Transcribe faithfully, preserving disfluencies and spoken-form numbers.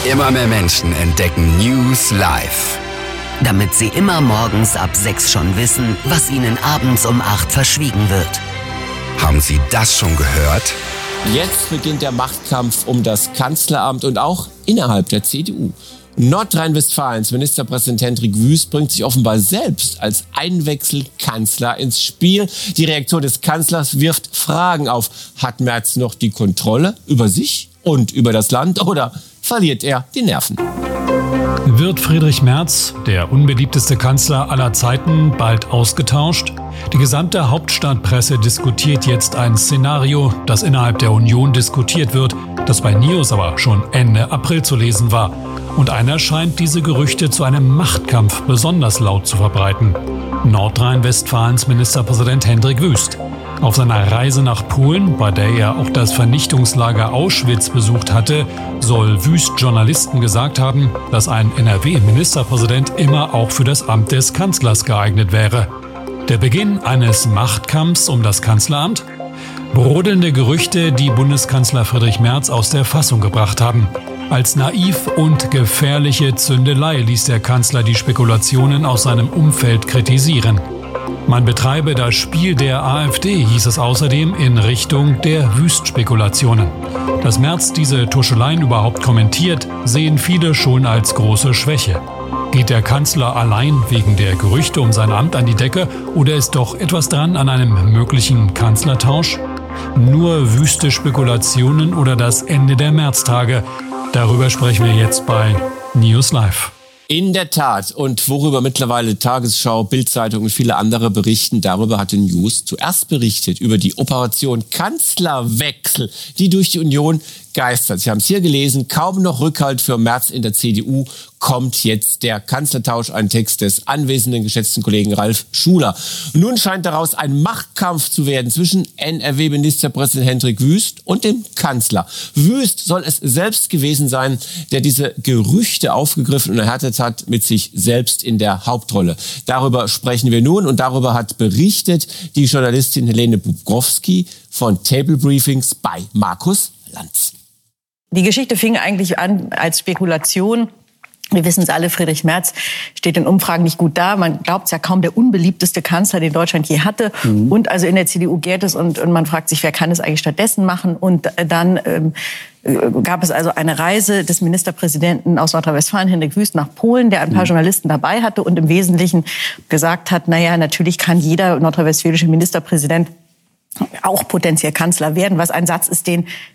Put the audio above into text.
Immer mehr Menschen entdecken News Live. Damit sie immer morgens ab sechs schon wissen, was ihnen abends um acht verschwiegen wird. Haben Sie das schon gehört? Jetzt beginnt der Machtkampf um das Kanzleramt und auch innerhalb der C D U. Nordrhein-Westfalens Ministerpräsident Hendrik Wüst bringt sich offenbar selbst als Einwechselkanzler ins Spiel. Die Reaktion des Kanzlers wirft Fragen auf. Hat Merz noch die Kontrolle über sich und über das Land oder verliert er die Nerven? Wird Friedrich Merz, der unbeliebteste Kanzler aller Zeiten, bald ausgetauscht? Die gesamte Hauptstadtpresse diskutiert jetzt ein Szenario, das innerhalb der Union diskutiert wird, das bei News aber schon Ende April zu lesen war. Und einer scheint diese Gerüchte zu einem Machtkampf besonders laut zu verbreiten. Nordrhein-Westfalens Ministerpräsident Hendrik Wüst. Auf seiner Reise nach Polen, bei der er auch das Vernichtungslager Auschwitz besucht hatte, soll Wüst Journalisten gesagt haben, dass ein N R W-Ministerpräsident immer auch für das Amt des Kanzlers geeignet wäre. Der Beginn eines Machtkampfs um das Kanzleramt? Brodelnde Gerüchte, die Bundeskanzler Friedrich Merz aus der Fassung gebracht haben. Als naiv und gefährliche Zündelei ließ der Kanzler die Spekulationen aus seinem Umfeld kritisieren. Man betreibe das Spiel der AfD, hieß es außerdem, in Richtung der Wüst-Spekulationen. Dass Merz diese Tuscheleien überhaupt kommentiert, sehen viele schon als große Schwäche. Geht der Kanzler allein wegen der Gerüchte um sein Amt an die Decke oder ist doch etwas dran an einem möglichen Kanzlertausch? Nur wüste Spekulationen oder das Ende der Märztage? Darüber sprechen wir jetzt bei News Live. In der Tat. Und worüber mittlerweile Tagesschau, Bild-Zeitung und viele andere berichten, darüber hatte News zuerst berichtet, über die Operation Kanzlerwechsel, die durch die Union geistert. Sie haben es hier gelesen, kaum noch Rückhalt für Merz in der C D U, kommt jetzt der Kanzlertausch, ein Text des anwesenden geschätzten Kollegen Ralf Schuler. Nun scheint daraus ein Machtkampf zu werden zwischen N R W-Ministerpräsident Hendrik Wüst und dem Kanzler. Wüst soll es selbst gewesen sein, der diese Gerüchte aufgegriffen und erhärtet hat, mit sich selbst in der Hauptrolle. Darüber sprechen wir nun und darüber hat berichtet die Journalistin Helene Bubrowski von Table Briefings bei Markus Lanz. Die Geschichte fing eigentlich an als Spekulation. Wir wissen es alle, Friedrich Merz steht in Umfragen nicht gut da. Man glaubt es ja kaum, der unbeliebteste Kanzler, den Deutschland je hatte. Mhm. Und also in der C D U gärt es und, und man fragt sich, wer kann es eigentlich stattdessen machen? Und dann ähm, gab es also eine Reise des Ministerpräsidenten aus Nordrhein-Westfalen, Hendrik Wüst, nach Polen, der ein paar mhm. Journalisten dabei hatte und im Wesentlichen gesagt hat, naja, natürlich kann jeder nordrhein-westfälische Ministerpräsident auch potenziell Kanzler werden, was ein Satz ist, den